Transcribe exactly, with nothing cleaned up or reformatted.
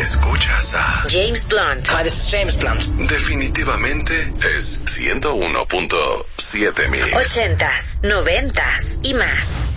Escuchas a James Blunt. Hi, this is James Blunt. Definitivamente es ciento uno punto siete Mix. Ochentas, noventas y más.